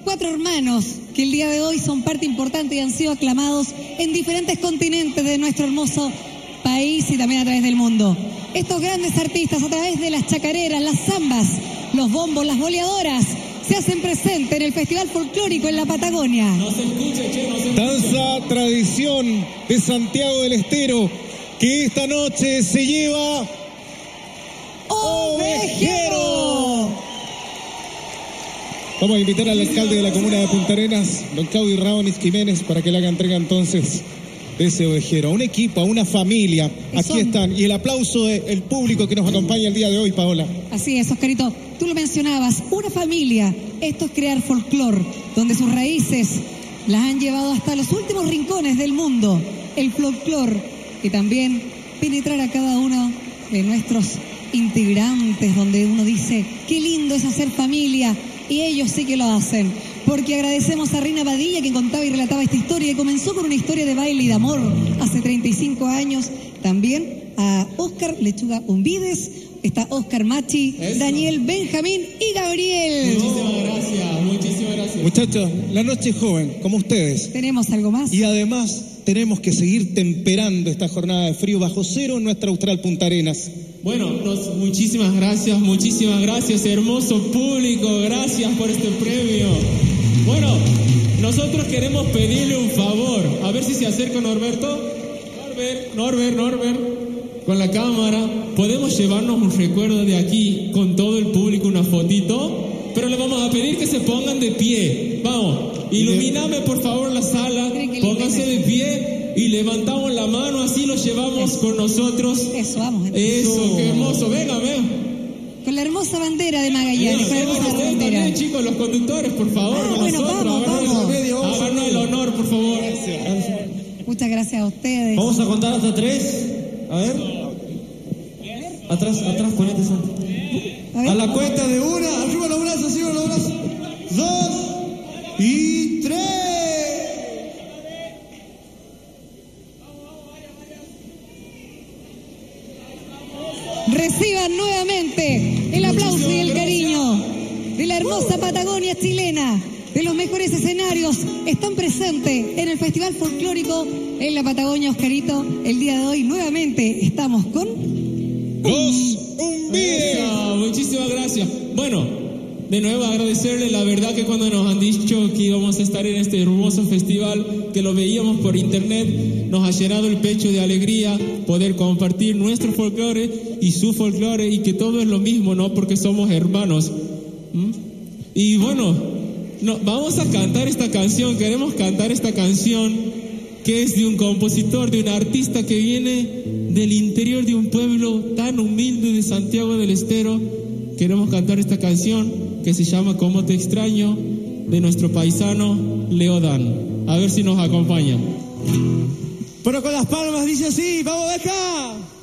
4 hermanos que el día de hoy son parte importante y han sido aclamados en diferentes continentes de nuestro hermoso país y también a través del mundo. Estos grandes artistas, a través de las chacareras, las zambas, los bombos, las boleadoras, se hacen presentes en el Festival Folclórico en la Patagonia. Danza tradición de Santiago del Estero, que esta noche se lleva Ovejero. Vamos a invitar al alcalde de la comuna de Punta Arenas, don Claudio Raonis Jiménez, para que le haga entrega entonces de ese ovejero. A un equipo, a una familia, aquí están. Y el aplauso del público que nos acompaña el día de hoy, Paola. Así es, Oscarito, tú lo mencionabas, una familia. Esto es crear folclor, donde sus raíces las han llevado hasta los últimos rincones del mundo. El folclor, que también penetrar a cada uno de nuestros integrantes, donde uno dice, qué lindo es hacer familia, y ellos sí que lo hacen, porque agradecemos a Reina Padilla, que contaba y relataba esta historia, que comenzó con una historia de baile y de amor hace 35 años, también a Óscar Lechuga Umbides, está Óscar Machi, Daniel Benjamín y Gabriel. Muchísimas gracias. Muchachos, la noche es joven, como ustedes. ¿Tenemos algo más? Y además tenemos que seguir temperando esta jornada de frío bajo cero en nuestra austral Punta Arenas. Bueno, muchísimas gracias, hermoso público, gracias por este premio. Bueno, nosotros queremos pedirle un favor, a ver si se acerca Norberto. Norbert, con la cámara, podemos llevarnos un recuerdo de aquí con todo el público, una fotito, pero le vamos a pedir que se pongan de pie. Vamos, ilumíname por favor la sala, pónganse de pie. Y levantamos la mano, así lo llevamos con nosotros. Eso, vamos. Eso, qué hermoso. Venga. Con la hermosa bandera de Magallanes. Ustedes también, chicos, los conductores, por favor. Vamos. Háganos el honor, por favor. Muchas gracias a ustedes. Vamos a contar hasta 3. A ver. Atrás, ponete, Santi. A la cuenta de 1, arriba los brazos, 2 y 3. Reciban nuevamente el aplauso y el cariño de la hermosa Patagonia chilena, de los mejores escenarios. Están presentes en el Festival Folclórico en la Patagonia, Oscarito. El día de hoy nuevamente estamos con Los Umbides. Muchísimas gracias. Bueno, de nuevo agradecerle, la verdad que cuando nos han dicho que íbamos a estar en este hermoso festival, que lo veíamos por internet, nos ha llenado el pecho de alegría poder compartir nuestro folclore y su folclore, y que todo es lo mismo, ¿no? Porque somos hermanos. Y bueno, vamos a cantar esta canción, queremos cantar esta canción que es de un compositor, de un artista que viene del interior de un pueblo tan humilde de Santiago del Estero. Queremos cantar esta canción que se llama Cómo te extraño, de nuestro paisano Leodán. A ver si nos acompaña. Pero con las palmas dice así, vamos de acá.